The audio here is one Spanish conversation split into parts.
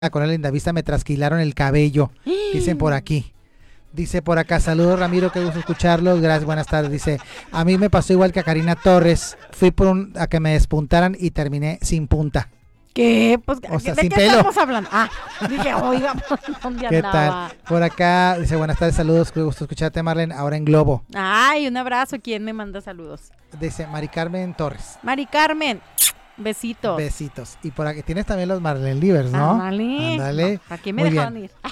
con la linda vista me trasquilaron el cabello, dicen por aquí. Dice por acá, saludos Ramiro, qué gusto escucharlos, gracias, buenas tardes. Dice, a mí me pasó igual que a Karina Torres, fui a que me despuntaran y terminé sin punta. ¿Qué? Pues, o sea, ¿de sin qué pelo. estamos hablando? Dije, oiga, ¿dónde ¿Qué andaba? tal? Por acá, dice, buenas tardes, saludos, qué gusto escucharte, Marlene, ahora en Globo. Ay, un abrazo, ¿quién me manda saludos? Dice, Mari Carmen Torres. Mari Carmen, besitos. Besitos. Y por aquí tienes también los Marlene Livers, ¿no? Ándale. ¿Para qué me Muy dejaron bien. ir?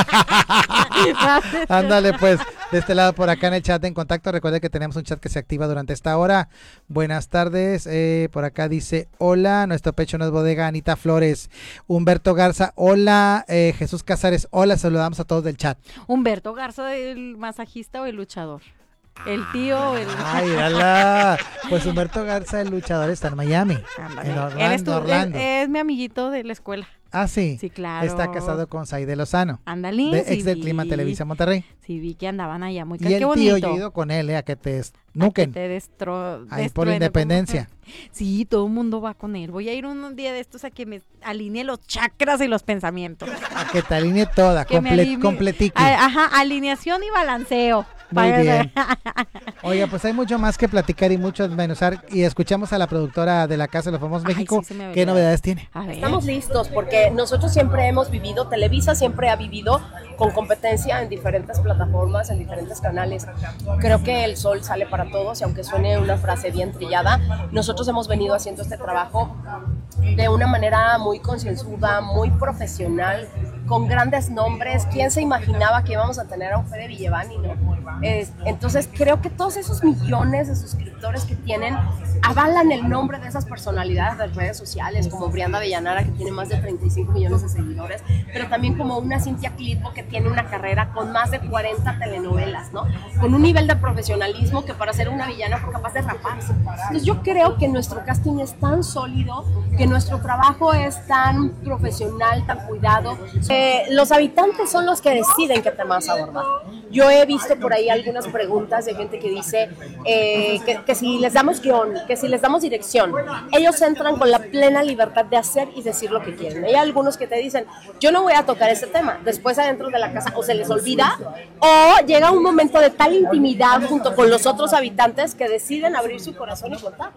Ándale, pues, de este lado por acá en el chat en contacto, recuerde que tenemos un chat que se activa durante esta hora. Buenas tardes, por acá dice, hola, nuestro pecho no es bodega, Anita Flores, Humberto Garza, hola, Jesús Casares, hola, saludamos a todos del chat. Humberto Garza, ¿el masajista o el luchador? El tío o el... Ay, ala. Pues Humberto Garza, el luchador, está en Miami, en Orlando. Es mi amiguito de la escuela. Ah, sí. Sí, claro. Está casado con Saide Lozano. Ándale. De ex del Clima Televisa Monterrey. Sí, vi que andaban allá muy Y el qué bonito. tío, yo he ido con él, a que te nuquen. Ahí por la Independencia. Sí, todo el mundo va con él. Voy a ir un día de estos a que me alinee los chakras y los pensamientos. A que te alinee toda, completico. Ajá, alineación y balanceo. Muy bien. Oiga, pues hay mucho más que platicar y mucho desmenuzar. Y escuchamos a la productora de la Casa de los Famosos México. Sí, ¿Qué novedades tiene? Estamos listos porque nosotros siempre hemos vivido, Televisa siempre ha vivido con competencia en diferentes plataformas, en diferentes canales. Creo que el sol sale para todos y aunque suene una frase bien trillada, nosotros hemos venido haciendo este trabajo de una manera muy concienzuda, muy profesional, con grandes nombres. ¿Quién se imaginaba que íbamos a tener a un Fede Villevani, no? Entonces creo que todos esos millones de suscriptores que tienen avalan el nombre de esas personalidades de redes sociales, como Brianda Avellanara, que tiene más de 35 millones de seguidores, pero también como una Cintia Clitbo, que tiene una carrera con más de 40 telenovelas, ¿no? Con un nivel de profesionalismo que para ser una villana fue capaz de raparse. Entonces yo creo que nuestro casting es tan sólido, que nuestro trabajo es tan profesional, tan cuidado. Los habitantes son los que deciden qué tema vas a abordar. Yo he visto por ahí algunas preguntas de gente que dice que si les damos guión, que si les damos dirección, ellos entran con la plena libertad de hacer y decir lo que quieren. Hay algunos que te dicen, yo no voy a tocar ese tema, después adentro de la casa o se les olvida o llega un momento de tal intimidad junto con los otros habitantes que deciden abrir su corazón y contar.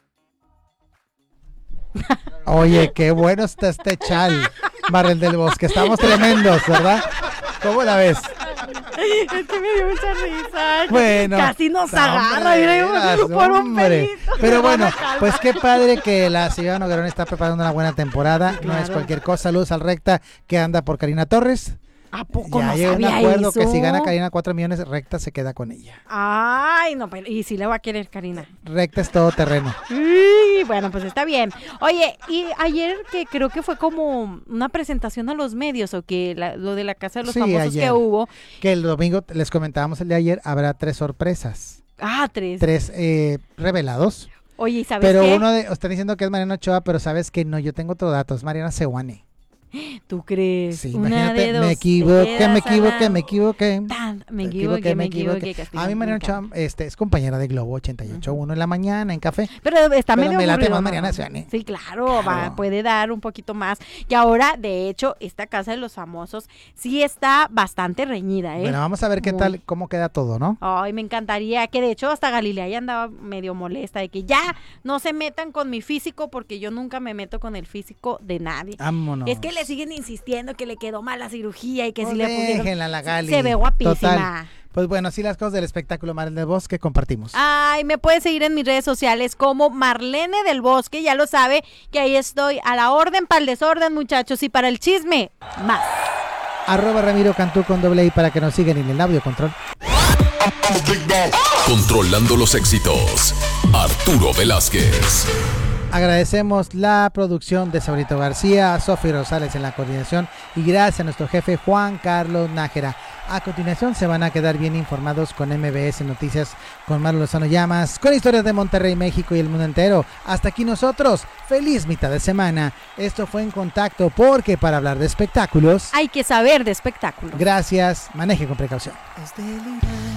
Oye, qué bueno está este chal, Marlene del Bosque, estamos tremendos, ¿verdad? ¿Cómo la ves? Es que me dio mucha risa. Bueno, casi nos agarra por un pelito. Pero bueno, pues qué padre que la señora Noguerón está preparando una buena temporada. Claro. No es cualquier cosa. Saludos al Recta que anda por Karina Torres. ¿A poco ya no hay un sabía acuerdo eso? que si gana Karina 4 millones, Recta se queda con ella. Ay, no, pero ¿y si le va a querer Karina? Recta es todo terreno. Bueno, pues está bien. Oye, y ayer que creo que fue como una presentación a los medios o que lo de la Casa de los Famosos ayer, que hubo. Que el domingo, les comentábamos el de ayer, habrá 3 sorpresas. 3. 3 revelados. Oye, ¿y sabes pero qué? uno están diciendo que es Mariana Ochoa, pero sabes que no, yo tengo todo datos, es Mariana Sewane. ¿Tú crees? Sí, Una imagínate, de dos. me equivoqué. Me equivoqué. A mí Mariana Ochoa es compañera de Globo 88.1 en la mañana en café. Pero está medio me late aburrido, más ¿no? Mariana Sewane. Sí, claro, Claro. puede dar un poquito más. Y ahora, de hecho, esta Casa de los Famosos sí está bastante reñida, ¿eh? Bueno, vamos a ver qué tal, cómo queda todo, ¿no? Ay, me encantaría, que de hecho hasta Galilea ya andaba medio molesta de que ya no se metan con mi físico porque yo nunca me meto con el físico de nadie. Vámonos. Es que le siguen insistiendo que le quedó mal la cirugía y que Pues si le pusieron... déjenla la Gali. Se ve guapísima. Total. Pues bueno, así las cosas del espectáculo Marlene del Bosque compartimos. Ay, me puedes seguir en mis redes sociales como Marlene del Bosque, ya lo sabe, que ahí estoy a la orden para el desorden, muchachos, y para el chisme, más. @Ramiro Cantú con doble I para que nos sigan en el audio control. Controlando los éxitos, Arturo Velázquez. Agradecemos la producción de Sabrito García, Sofi Rosales en la coordinación y gracias a nuestro jefe Juan Carlos Nájera. A continuación se van a quedar bien informados con MBS Noticias, con Marlo Lozano Llamas, con historias de Monterrey, México y el mundo entero. Hasta aquí nosotros, feliz mitad de semana. Esto fue En Contacto, porque para hablar de espectáculos Hay que saber de espectáculos. Gracias, maneje con precaución.